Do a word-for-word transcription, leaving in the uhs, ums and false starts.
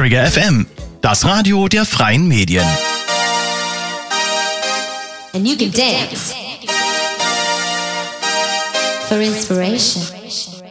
Trigger F M, das Radio der freien Medien. And you can dance for inspiration.